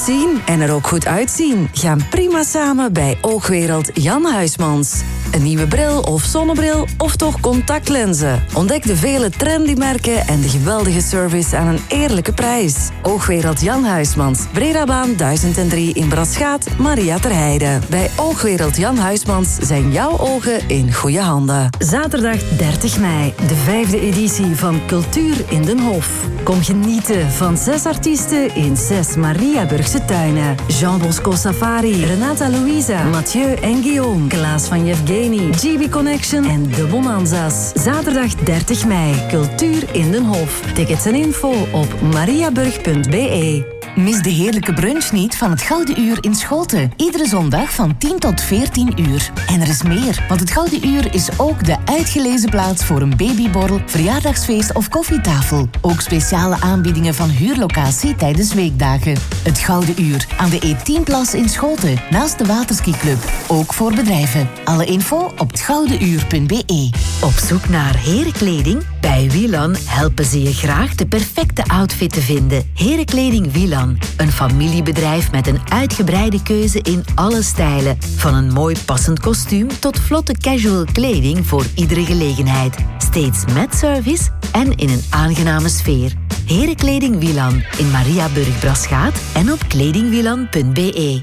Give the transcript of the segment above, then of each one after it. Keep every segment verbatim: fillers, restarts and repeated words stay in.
zien en er ook goed uitzien gaan prima samen bij Oogwereld Jan Huismans. Een nieuwe bril of zonnebril of toch contactlenzen. Ontdek de vele trendy merken en de geweldige service aan een eerlijke prijs. Oogwereld Jan Huismans, Bredabaan duizend drie in Braschaat, Maria ter Heide. Bij Oogwereld Jan Huismans zijn jouw ogen in goede handen. Zaterdag dertig mei, de vijfde editie van Cultuur in den Hof. Kom genieten van zes artiesten in zes Mariaburgse tuinen. Jean Bosco Safari, Renata Louisa, Mathieu en Guillaume, Klaas van Yevgeny, G B Connection en de Bonanza's. Zaterdag dertig mei, Cultuur in den Hof. Tickets en info op mariaburg punt b e. Mis de heerlijke brunch niet van het Gouden Uur in Schoten. Iedere zondag van tien tot veertien uur. En er is meer, want het Gouden Uur is ook de uitgelezen plaats voor een babyborrel, verjaardagsfeest of koffietafel. Ook speciale aanbiedingen van huurlocatie tijdens weekdagen. Het Gouden Uur aan de E tien Plas in Schoten, naast de Waterskiclub. Ook voor bedrijven. Alle info op het goudeuur punt b e. Op zoek naar herenkleding? Bij Wielan helpen ze je graag de perfecte outfit te vinden. Herenkleding Wielan. Een familiebedrijf met een uitgebreide keuze in alle stijlen. Van een mooi passend kostuum tot vlotte casual kleding voor iedere gelegenheid. Steeds met service en in een aangename sfeer. Herenkleding Wielan in Mariaburg Braschaat en op kledingwielan punt b e.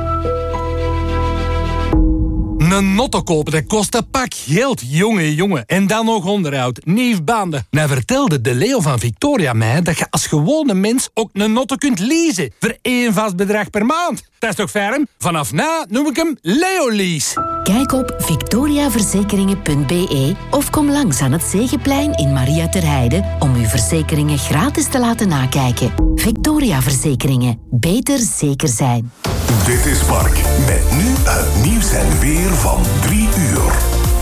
Een notto kopen, dat kost een pak geld, jongen, jongen. En dan nog onderhoud, nieuwbanden. Nou vertelde de Leo van Victoria mij dat je als gewone mens ook een notto kunt leasen. Voor één vast bedrag per maand. Dat is toch ferm? Vanaf na noem ik hem Leo Lease. Kijk op victoria verzekeringen punt b e of kom langs aan het Zegeplein in Maria ter Heide om uw verzekeringen gratis te laten nakijken. Victoria Verzekeringen. Beter zeker zijn. Dit is Mark, met nu het nieuws en weer van drie uur.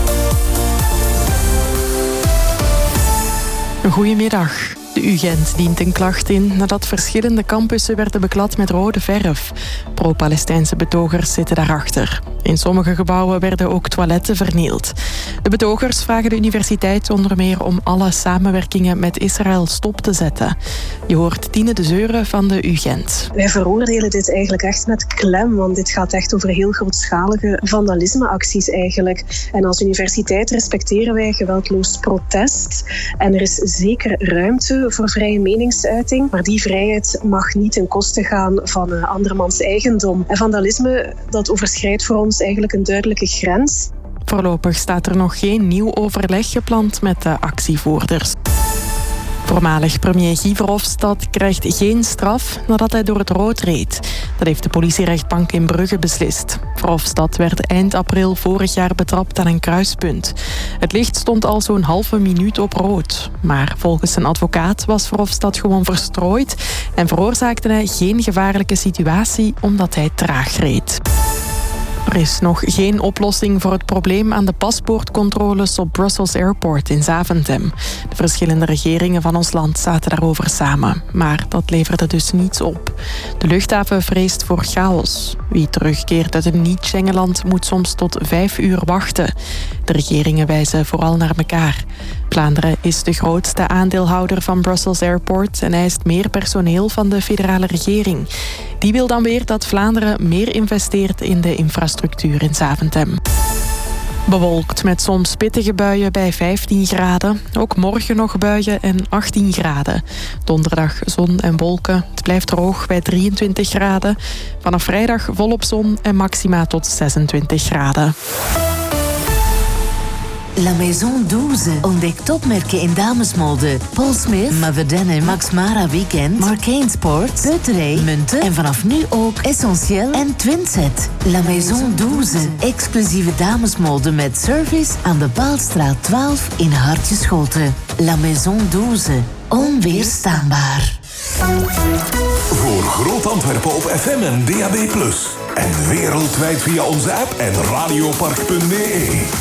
Goedemiddag. De U Gent dient een klacht in nadat verschillende campussen werden beklad met rode verf. Pro-Palestijnse betogers zitten daarachter. In sommige gebouwen werden ook toiletten vernield. De betogers vragen de universiteit onder meer om alle samenwerkingen met Israël stop te zetten. Je hoort Tine de Zeuren van de U Gent. Wij veroordelen dit eigenlijk echt met klem, want dit gaat echt over heel grootschalige vandalismeacties eigenlijk. En als universiteit respecteren wij geweldloos protest. En er is zeker ruimte voor vrije meningsuiting, maar die vrijheid mag niet ten koste gaan van uh, andermans eigendom. En vandalisme, dat overschrijdt voor ons eigenlijk een duidelijke grens. Voorlopig staat er nog geen nieuw overleg gepland met de actievoerders. Voormalig premier Guy Verhofstadt krijgt geen straf nadat hij door het rood reed. Dat heeft de politierechtbank in Brugge beslist. Verhofstadt werd eind april vorig jaar betrapt aan een kruispunt. Het licht stond al zo'n halve minuut op rood. Maar volgens zijn advocaat was Verhofstadt gewoon verstrooid en veroorzaakte hij geen gevaarlijke situatie omdat hij traag reed. Er is nog geen oplossing voor het probleem aan de paspoortcontroles op Brussels Airport in Zaventem. De verschillende regeringen van ons land zaten daarover samen. Maar dat leverde dus niets op. De luchthaven vreest voor chaos. Wie terugkeert uit een niet-Schengenland moet soms tot vijf uur wachten. De regeringen wijzen vooral naar elkaar. Vlaanderen is de grootste aandeelhouder van Brussels Airport en eist meer personeel van de federale regering. Die wil dan weer dat Vlaanderen meer investeert in de infrastructuur in Zaventem. Bewolkt met soms pittige buien bij vijftien graden. Ook morgen nog buien en achttien graden. Donderdag zon en wolken. Het blijft droog bij drieëntwintig graden. Vanaf vrijdag volop zon en maxima tot zesentwintig graden. La Maison douze. Ontdek topmerken in damesmode. Paul Smith, Mother Denim, Max Mara Weekend, Marcaine Sport, Peuterey, Munten en vanaf nu ook Essentiel en Twinset. La Maison douze. Exclusieve damesmode met service aan de Baalstraat twaalf in Hartjeschoten. La Maison douze. Onweerstaanbaar. Voor Groot Antwerpen op F M en D A B plus. En wereldwijd via onze app en radiopark punt b e.